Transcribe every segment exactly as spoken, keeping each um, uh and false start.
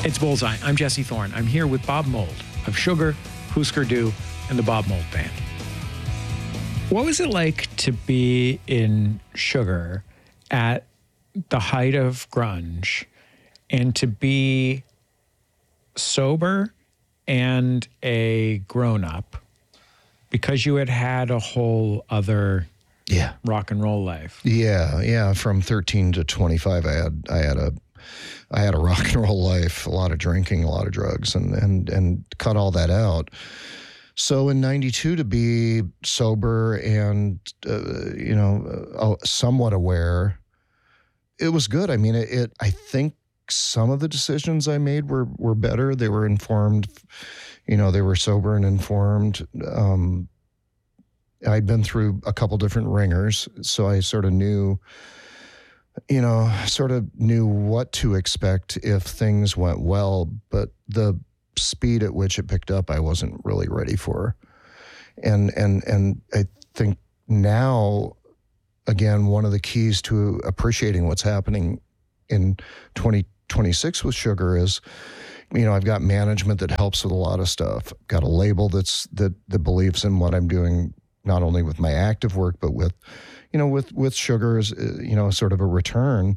It's Bullseye. I'm Jesse Thorne. I'm here with Bob Mould of Sugar, Husker Du, and the Bob Mould Band. What was it like to be in Sugar at the height of grunge and to be sober and a grown-up because you had had a whole other yeah rock and roll life? Yeah, yeah. From thirteen to twenty-five, I had I had a I had a rock and roll life, a lot of drinking, a lot of drugs, and and and cut all that out. So in ninety-two, to be sober and uh, you know uh, somewhat aware, it was good. I mean, it, it. I think some of the decisions I made were were better. They were informed. You know, they were sober and informed. Um, I'd been through a couple different ringers, so I sort of knew. You know, sort of knew what to expect if things went well, but the speed at which it picked up, I wasn't really ready for. And and and I think now, again, one of the keys to appreciating what's happening in twenty twenty-six with Sugar is, you know, I've got management that helps with a lot of stuff. I've got a label that's that that believes in what I'm doing, not only with my active work, but with you know, with, with Sugar is, you know, sort of a return.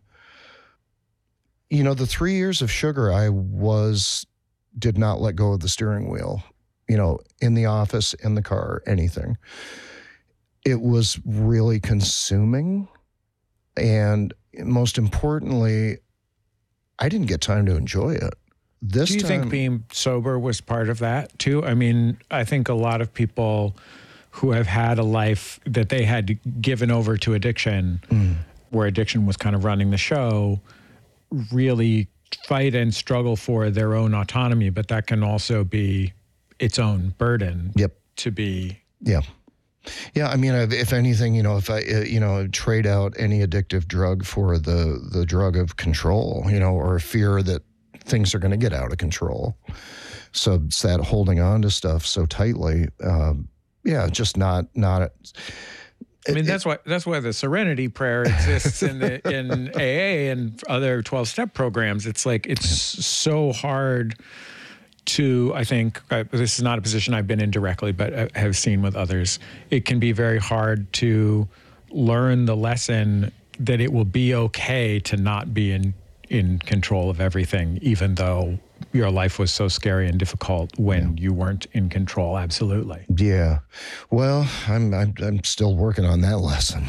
You know, the three years of Sugar, I was, did not let go of the steering wheel, you know, in the office, in the car, anything. It was really consuming. And most importantly, I didn't get time to enjoy it. This Do you time, think being sober was part of that too? I mean, I think a lot of people who have had a life that they had given over to addiction, mm. where addiction was kind of running the show, really fight and struggle for their own autonomy, but that can also be its own burden. Yep. To be. Yeah. Yeah. I mean, if anything, you know, if I, you know, trade out any addictive drug for the, the drug of control, you know, or fear that things are going to get out of control. So it's that holding on to stuff so tightly, um, yeah, just not not. It, I mean, that's why that's why the Serenity Prayer exists in the in A A and other twelve-step programs. It's like it's so hard to. I think uh, this is not a position I've been in directly, but I have seen with others. It can be very hard to learn the lesson that it will be okay to not be in in control of everything, even though your life was so scary and difficult when yeah. you weren't in control. Absolutely. Yeah. Well, I'm I'm, I'm still working on that lesson.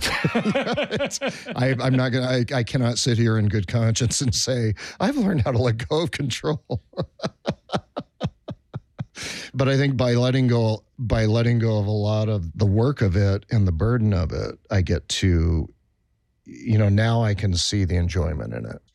I, I'm not gonna. I, I cannot sit here in good conscience and say I've learned how to let go of control. But I think by letting go, by letting go of a lot of the work of it and the burden of it, I get to, you know, now I can see the enjoyment in it.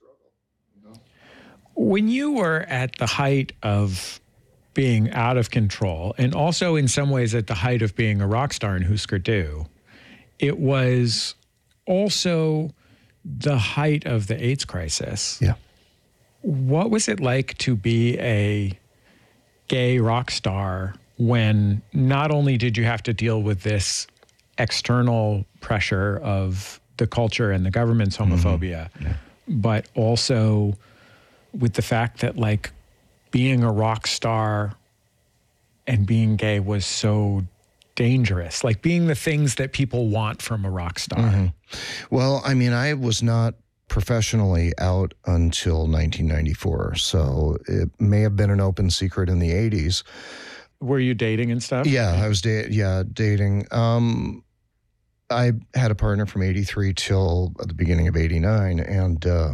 When you were at the height of being out of control, and also in some ways at the height of being a rock star in Husker Du, it was also the height of the AIDS crisis. Yeah. What was it like to be a gay rock star when not only did you have to deal with this external pressure of the culture and the government's homophobia, mm-hmm. yeah. but also with the fact that, like, being a rock star and being gay was so dangerous, like being the things that people want from a rock star? Mm-hmm. Well, I mean, I was not professionally out until nineteen ninety-four, so it may have been an open secret in the eighties. Were you dating and stuff? Yeah, I was da- yeah, dating. Um, I had a partner from eighty-three till the beginning of eighty-nine, and uh,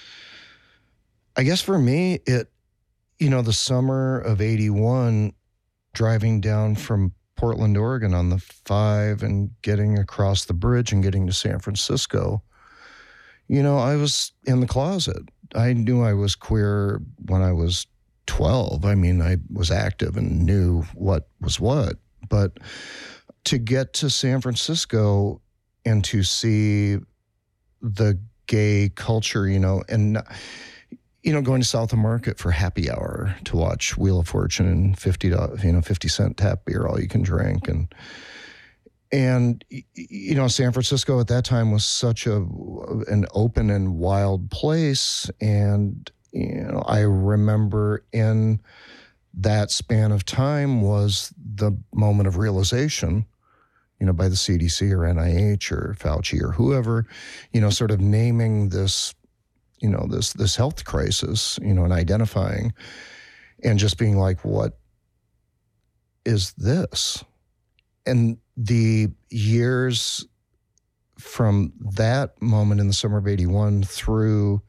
I guess for me, it, you know, the summer of eighty-one, driving down from Portland, Oregon on the five and getting across the bridge and getting to San Francisco, you know, I was in the closet. I knew I was queer when I was twelve. I mean, I was active and knew what was what. But to get to San Francisco and to see the gay culture, you know, and, you know, going to South of Market for happy hour to watch Wheel of Fortune and fifty, you know, fifty cent tap beer, all you can drink. And, and, you know, San Francisco at that time was such a, an open and wild place. And you know, I remember in that span of time was the moment of realization, you know, by the C D C or N I H or Fauci or whoever, you know, sort of naming this, you know, this this health crisis, you know, and identifying and just being like, what is this? And the years from that moment in the summer of eighty-one through,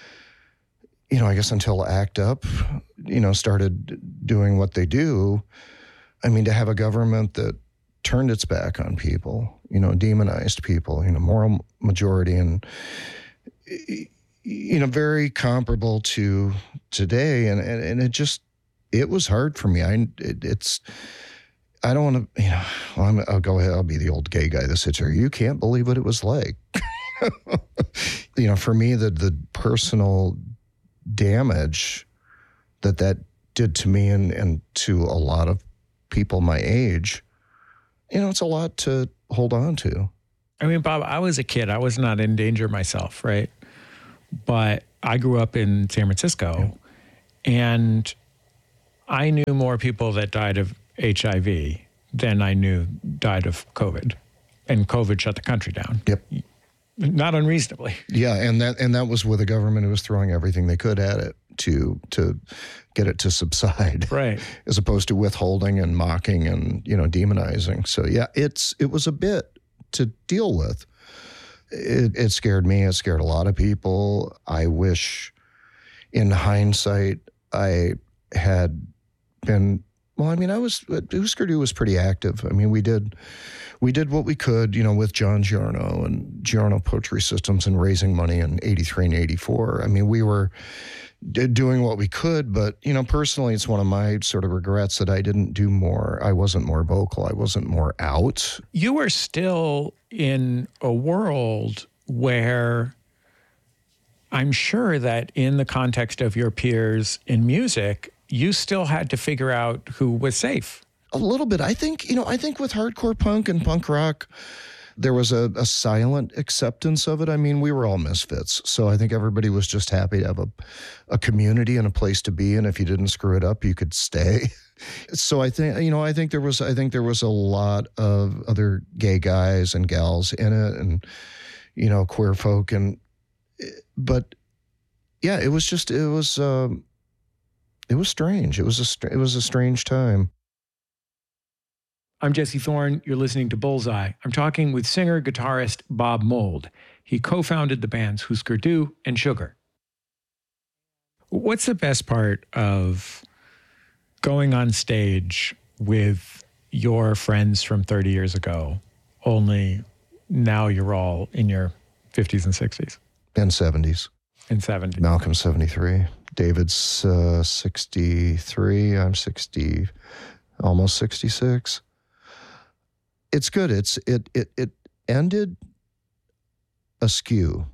you know, I guess until ACT UP, you know, started doing what they do. I mean, to have a government that turned its back on people, you know, demonized people, you know, moral majority, and, you know, very comparable to today. And, and, and it just, it was hard for me. I, it, it's, I don't want to, you know, well, I'm, I'll go ahead. I'll be the old gay guy that sits here. You can't believe what it was like. You know, for me, the the personal damage that that did to me and, and to a lot of people my age, you know, it's a lot to hold on to. I mean, Bob, I was a kid. I was not in danger myself, right? But I grew up in San Francisco, yeah. and I knew more people that died of H I V than I knew died of COVID. And COVID shut the country down. Yep. Not unreasonably. Yeah, and that and that was with a government who was throwing everything they could at it to to get it to subside. Right. As opposed to withholding and mocking and, you know, demonizing. So yeah, it's it was a bit to deal with. It, it scared me. It scared a lot of people. I wish, in hindsight, I had been. Well, I mean, I was Husker Du was pretty active. I mean, we did we did what we could, you know, with John Giorno and Giorno Poetry Systems and raising money in eighty-three and eighty-four. I mean, we were doing what we could, but, you know, personally, it's one of my sort of regrets that I didn't do more. I wasn't more vocal. I wasn't more out. You were still in a world where I'm sure that in the context of your peers in music, you still had to figure out who was safe. A little bit. I think, you know, I think with hardcore punk and punk rock, there was a, a silent acceptance of it. I mean, we were all misfits. So I think everybody was just happy to have a, a community and a place to be. And if you didn't screw it up, you could stay. So I think, you know, I think there was, I think there was a lot of other gay guys and gals in it and, you know, queer folk. And, but yeah, it was just, it was, um, it was strange. It was a, it was a strange time. I'm Jesse Thorne. You're listening to Bullseye. I'm talking with singer-guitarist Bob Mould. He co-founded the bands Husker Du and Sugar. What's the best part of going on stage with your friends from thirty years ago, only now you're all in your fifties and sixties? And seventies. And seventies. Malcolm's seventy-three. David's uh, sixty-three. I'm sixty, almost sixty-six. It's good. It's it it it ended askew,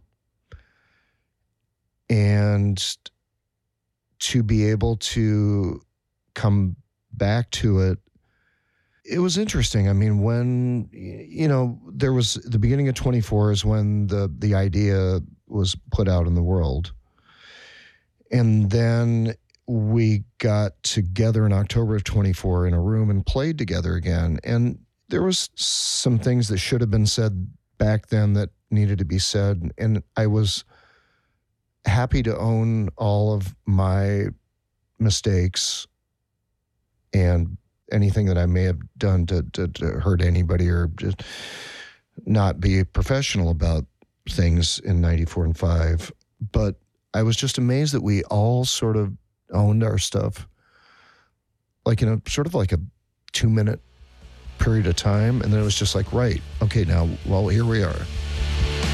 and to be able to come back to it, it was interesting. I mean, when you know there was the beginning of twenty-four is when the the idea was put out in the world, and then we got together in October of twenty-four in a room and played together again, and there was some things that should have been said back then that needed to be said. And I was happy to own all of my mistakes and anything that I may have done to, to, to hurt anybody or just not be professional about things in ninety-four and five. But I was just amazed that we all sort of owned our stuff like in a sort of like a two minute period of time, and then it was just like, right, okay, now, well, here we are.